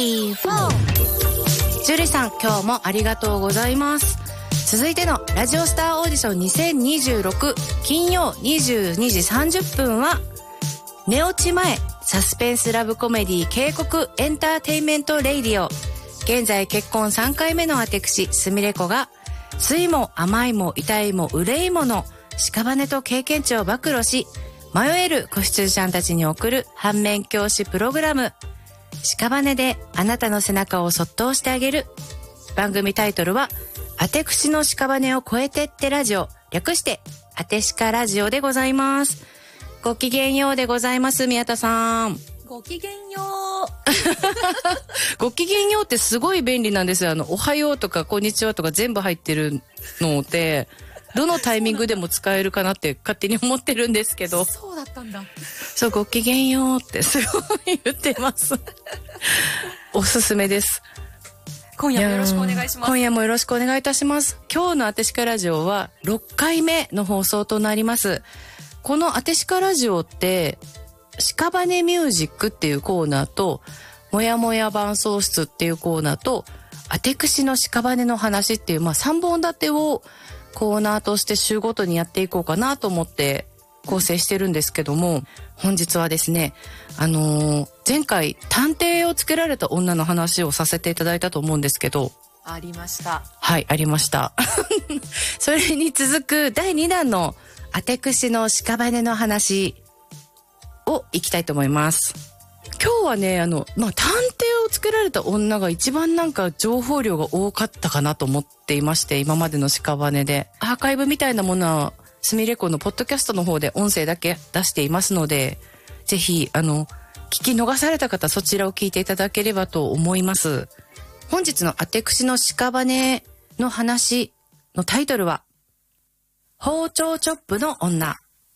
ジュリさん、今日もありがとうございます。続いてのラジオスターオーディション2026金曜22時30分は寝落ち前サスペンスラブコメディ警告エンターテインメントレイディオ。現在結婚3回目の私すみれ子が酸いも甘いも痛いも憂いもの屍と経験値を暴露し迷える子羊ちゃんたちに送る反面教師プログラム、屍であなたの背中をそっと押してあげる。番組タイトルはあてくしの屍を越えてってラジオ、略してあてしかラジオでございます。ごきげんようでございます。宮田さん、 ごきげんよう。 ごきげんようってすごい便利なんですよ。おはようとかこんにちはとか全部入ってるのでどのタイミングでも使えるかなって勝手に思ってるんですけど。 そうだったんだ。 そう、ごきげんようってすごい言ってますおすすめです。 今夜もよろしくお願いします。 今夜もよろしくお願いいたします。今日のあてしかラジオは6回目の放送となります。このあてしかラジオって屍ミュージックっていうコーナーともやもや伴奏室っていうコーナーとあてくしの屍の話っていう3本立てをコーナーとして週ごとにやっていこうかなと思って構成してるんですけども、本日はですね、前回探偵をつけられた女の話をさせていただいたと思うんですけど、 ありました。 はい、ありましたそれに続く第2弾のあてくしの屍の話をいきたいと思います。今日はね、探偵をつけられた女が一番なんか情報量が多かったかなと思っていまして、今までの屍でアーカイブみたいなものはすみれこのポッドキャストの方で音声だけ出していますので、ぜひ聞き逃された方そちらを聞いていただければと思います。本日のあてくしの屍の話のタイトルは包丁チョップの女。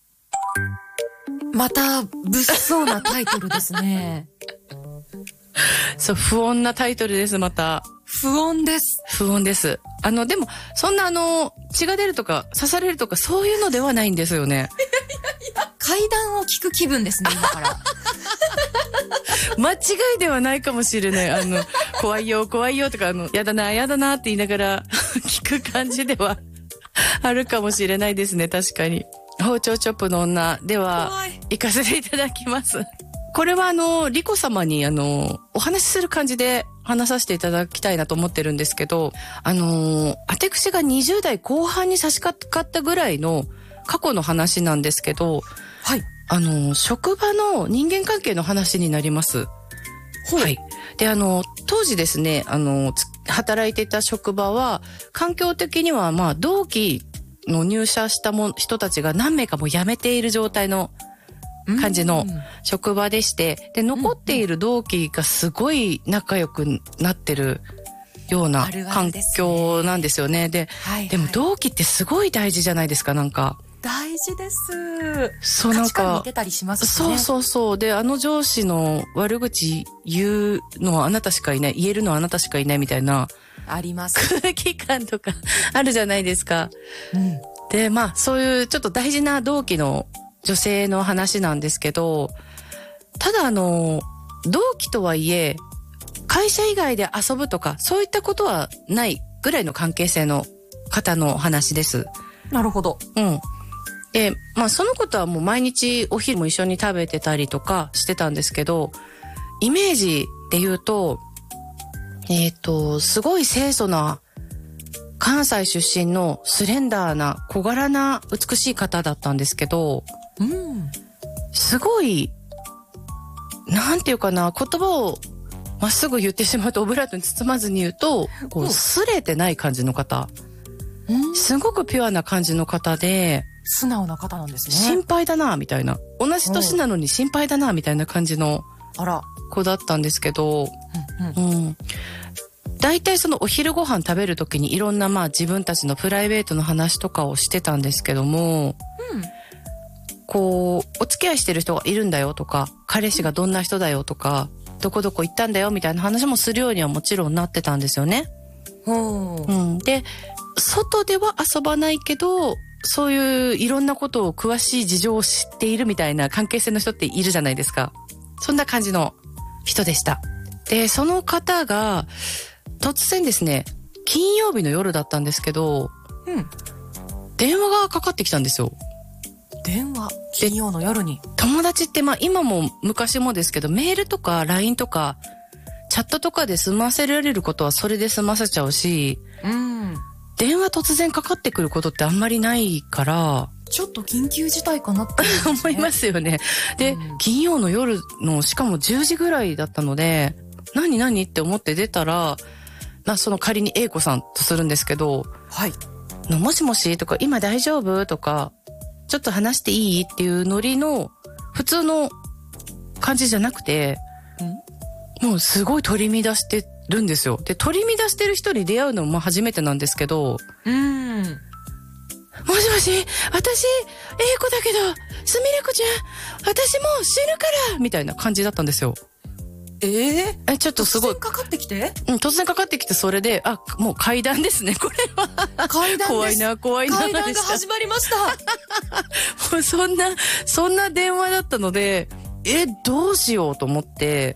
また物騒なタイトルですねそう、不穏なタイトルです。また不穏です。 不穏です。でもそんな血が出るとか刺されるとかそういうのではないんですよね階段を聞く気分ですね、今から間違いではないかもしれない。怖いよ怖いよとかやだなやだなって言いながら聞く感じではあるかもしれないですね。確かに。包丁チョップの女では行かせていただきます。これはリコ様にお話しする感じで話させていただきたいなと思ってるんですけど、あてくしが20代後半に差し掛かったぐらいの過去の話なんですけど、 はい、 職場の人間関係の話になります。はい。で、当時ですね、働いていた職場は環境的には同期の入社した人たちが何名かも辞めている状態の感じの職場でして、で残っている同期がすごい仲良くなってるような環境なんですよね。で、でも同期ってすごい大事じゃないですか。なんか大事です。 そう、なんか価値観似てたりしますしね。 そうで、上司の悪口言うのはあなたしかいない、言えるのはあなたしかいないみたいなあります空気感とかあるじゃないですか。で、そういうちょっと大事な同期の女性の話なんですけど、ただ同期とはいえ会社以外で遊ぶとかそういったことはないぐらいの関係性の方の話です。 なるほど。 で、そのことはもう毎日お昼も一緒に食べてたりとかしてたんですけど、イメージで言うとすごい清楚な関西出身のスレンダーな小柄な美しい方だったんですけど、すごいなんていうかな、言葉をまっすぐ言ってしまうとオブラートに包まずに言うと擦れてない感じの方、すごくピュアな感じの方で素直な方なんですね。 心配だなみたいな、同じ年なのに心配だなみたいな感じの子だったんですけど、だいたいそのお昼ご飯食べる時にいろんな自分たちのプライベートの話とかをしてたんですけども、お付き合いしてる人がいるんだよとか、彼氏がどんな人だよとか、どこどこ行ったんだよみたいな話もするようにはもちろんなってたんですよね。で、外では遊ばないけどそういういろんなことを詳しい事情を知っているみたいな関係性の人っているじゃないですか。そんな感じの人でした。 で、その方が、突然ですね、金曜日の夜だったんですけど、電話がかかってきたんですよ。 電話、金曜の夜に。 友達って、今も昔もですけど、メールとか LINE とか、チャットとかで済ませられることはそれで済ませちゃうし、電話突然かかってくることってあんまりないから、 ちょっと緊急事態かなって、 思いますよね。で、金曜の夜の、しかも10時ぐらいだったので、何って思って出たら、その仮に A 子さんとするんですけど、 はい。 もしもしとか、今大丈夫とか、ちょっと話していいっていうノリの、普通の感じじゃなくて、もうすごい取り乱してるんですよ。で、取り乱してる人に出会うのも初めてなんですけど、もしもし、私、A 子だけど、すみれ子ちゃん、私もう死ぬからみたいな感じだったんですよ。ちょっとすごい。 突然かかってきて？ 突然かかってきて、それで、もう階段ですね、これは。 階段です。 怖いな。 階段が始まりました。 もうそんな電話だったので、どうしようと思って、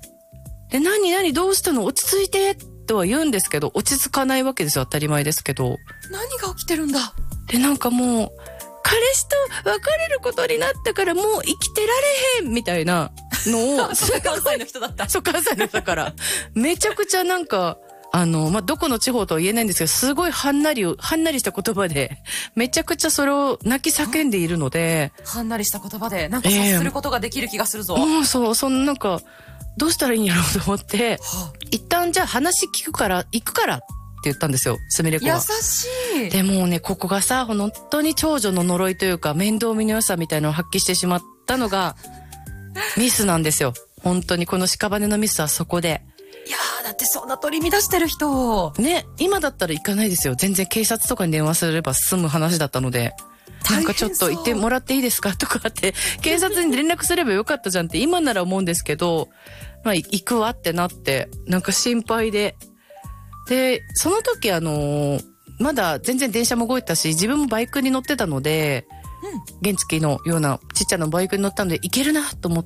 で、何どうしたの？落ち着いてとは言うんですけど、落ち着かないわけですよ、当たり前ですけど。 何が起きてるんだ？ で、なんかもう、彼氏と別れることになったからもう生きてられへんみたいなのを。 そう、関西の人だった。 そう、関西の人だから。めちゃくちゃなんか、どこの地方とは言えないんですけど、すごいはんなりした言葉で、めちゃくちゃそれを泣き叫んでいるので。 はんなりした言葉で、なんか察することができる気がするぞ。 もうそう、なんか、どうしたらいいんやろうと思って、一旦じゃあ話聞くから、行くからって言ったんですよ、すみれ子は。 優しい。 でもね、ここがさ、本当に長女の呪いというか、面倒見の良さみたいなのを発揮してしまったのが、ミスなんですよ。本当にこの屍のミスはそこで。 いやー、だってそんな取り乱してる人。 ね、今だったら行かないですよ。全然警察とかに電話すれば済む話だったので。なんかちょっと行ってもらっていいですかとかって、警察に連絡すればよかったじゃんって今なら思うんですけど、行くわってなって、なんか心配で。で、その時まだ全然電車も動いたし、自分もバイクに乗ってたので、原付のようなちっちゃなバイクに乗ったので行けるなと思って、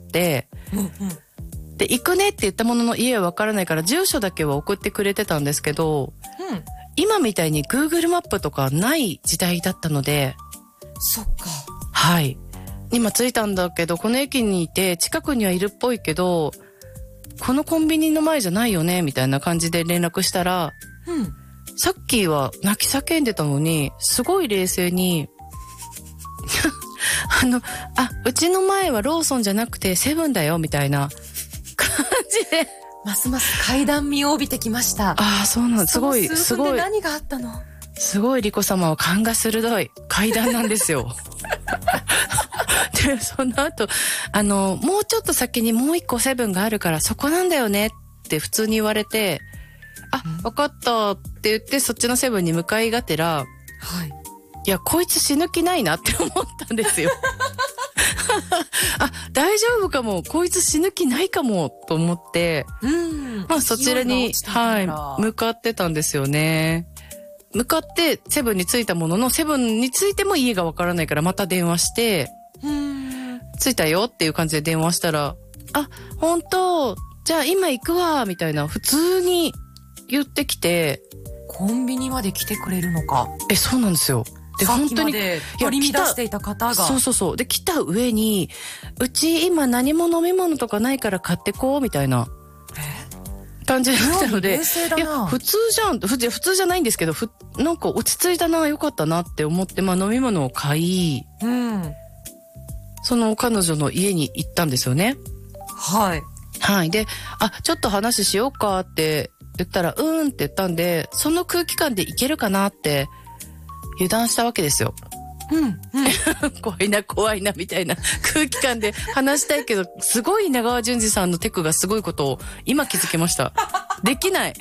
で、行くねって言ったものの家はわからないから住所だけは送ってくれてたんですけど、今みたいに Google マップとかない時代だったので、 そっか。 はい。今着いたんだけど、この駅にいて近くにはいるっぽいけど、このコンビニの前じゃないよねみたいな感じで連絡したら、さっきは泣き叫んでたのに、すごい冷静に、うちの前はローソンじゃなくてセブンだよみたいな感じで。 ますます階段味を帯びてきました。 そうなんです。すごい。 数分で何があったの？ すごいリコ様は勘が鋭い階段なんですよ。で、その後、もうちょっと先にもう一個セブンがあるからそこなんだよねって普通に言われて、わかったって言ってそっちのセブンに向かいがてら、いや、こいつ死ぬ気ないなって思ったんですよ。大丈夫かも。こいつ死ぬ気ないかもと思って、そちらに、向かってたんですよね。向かってセブンに着いたものの、セブンに着いても家がわからないからまた電話して、着いたよっていう感じで電話したら、本当？じゃあ今行くわみたいな普通に言ってきて、 コンビニまで来てくれるのか。 そうなんですよ。で、 本当に取り乱していた方が。 そう。で、来た上に、うち今何も飲み物とかないから買ってこうみたいな感じだったので、いや、普通じゃん、普通じゃないんですけど、なんか落ち着いたな、よかったなって思って、飲み物を買い、その彼女の家に行ったんですよね。はい。で、ちょっと話しようかって言ったら、って言ったんで、その空気感でいけるかなって油断したわけですよ。怖いなみたいな空気感で話したいけど、すごい稲川淳二さんのテクがすごいことを今気づきました。できない。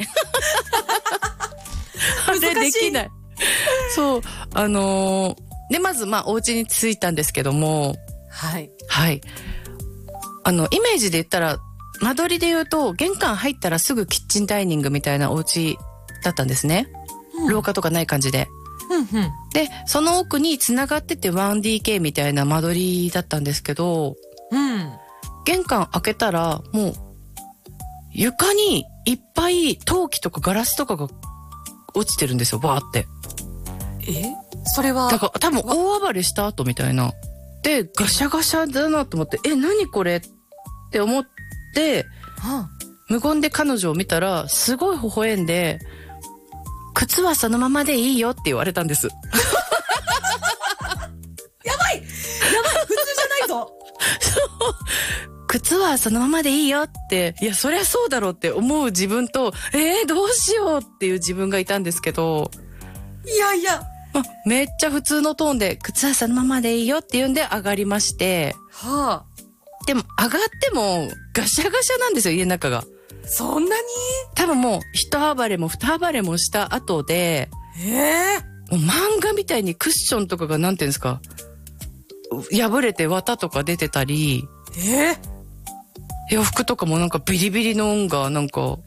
できない。そう。で、まずお家に着いたんですけども、はい。イメージで言ったら、間取りで言うと、玄関入ったらすぐキッチンダイニングみたいなお家だったんですね。廊下とかない感じで。で、その奥に繋がってて 1DK みたいな間取りだったんですけど、玄関開けたらもう床にいっぱい陶器とかガラスとかが落ちてるんですよ、バーって。 それはだから多分大暴れした後みたいな。で、ガシャガシャだなと思って、何これって思って、無言で彼女を見たら、すごい微笑んで、靴はそのままでいいよって言われたんです。 やばい普通じゃないぞそう。靴はそのままでいいよって、いや、そりゃそうだろうって思う自分と、どうしようっていう自分がいたんですけど、 いやいや。 めっちゃ普通のトーンで、靴はそのままでいいよって言うんで上がりまして、でも上がってもガシャガシャなんですよ、家の中が。 そんなに？ 多分もう一暴れも二暴れもした後で、もう漫画みたいにクッションとかがなんていうんですか、破れて綿とか出てたり、洋服とかもなんかビリビリの音がなんか、もう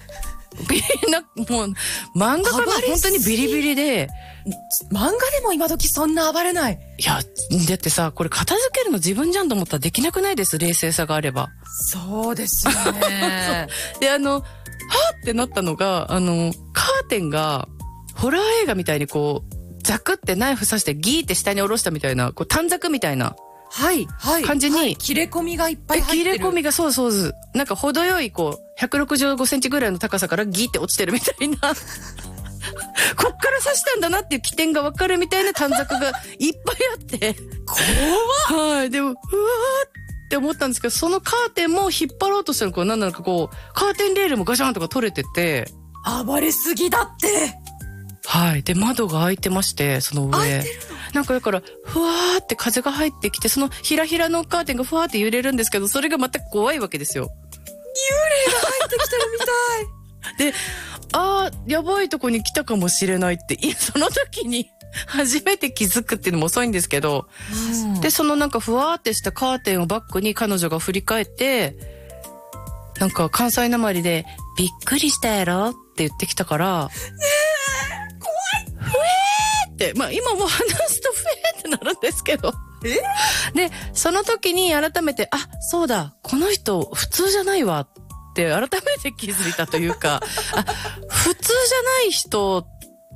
漫画が本当にビリビリで、 漫画でも今時そんな暴れない。 いや、だってさ、これ片付けるの自分じゃんと思ったらできなくないです、冷静さがあれば。 そうですよね。 で、はぁってなったのが、カーテンが、ホラー映画みたいにこう、ザクってナイフ刺してギーって下に下ろしたみたいな、こう短冊みたいな。感じに、 切れ込みがいっぱい入ってる。 切れ込みがそう。なんか程よいこう、165センチぐらいの高さからギーって落ちてるみたいな。こっから刺したんだなっていう起点がわかるみたいな短冊がいっぱいあって。 怖っ。 でも、うわーって思ったんですけど、そのカーテンも引っ張ろうとしたのか、なんなのかこう、カーテンレールもガシャンとか取れてて。 暴れすぎだって。 で、窓が開いてまして、その上。開いてるの？なんかだから、ふわーって風が入ってきて、そのひらひらのカーテンがふわーって揺れるんですけど、それがまた怖いわけですよ。 幽霊が入ってきてるみたい。 で、やばいとこに来たかもしれないって、その時に初めて気づくっていうのも遅いんですけど、で、そのなんかふわーってしたカーテンをバックに彼女が振り返って、なんか関西なまりで、びっくりしたやろって言ってきたから、怖い！ふえーって、今もう話すとふえーってなるんですけど。で、その時に改めて、そうだ、この人普通じゃないわって改めて気づいたというか、普通じゃない人って、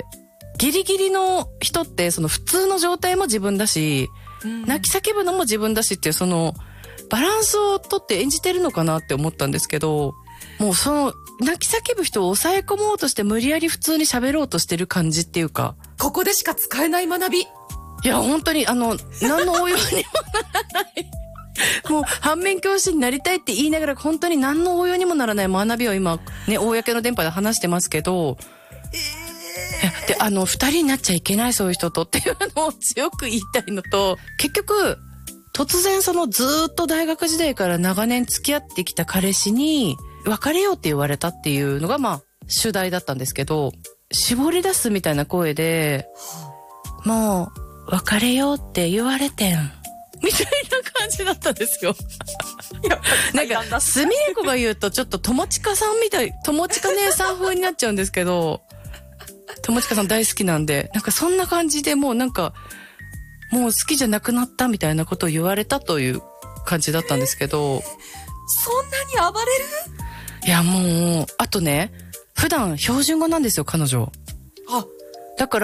ギリギリの人って、その普通の状態も自分だし、泣き叫ぶのも自分だしっていう、その、バランスをとって演じてるのかなって思ったんですけど、もうその、泣き叫ぶ人を抑え込もうとして無理やり普通に喋ろうとしてる感じっていうか。 ここでしか使えない学び。 いや、本当に、何の応用にもならない。もう、反面教師になりたいって言いながら、本当に何の応用にもならない学びを今、ね、公の電波で話してますけど、で、二人になっちゃいけない、そういう人とっていうのを強く言いたいのと、結局、突然そのずーっと大学時代から長年付き合ってきた彼氏に、別れようって言われたっていうのが、主題だったんですけど、絞り出すみたいな声で、もう、別れようって言われてん。みたいな感じだったんですよ。なんか、すみれ子が言うとちょっと友近さんみたい、友近姉さん風になっちゃうんですけど、友近さん大好きなんで、なんかそんな感じでもうなんか、もう好きじゃなくなったみたいなことを言われたという感じだったんですけど。 そんなに暴れる？ いやもう、あとね、普段標準語なんですよ、彼女。だから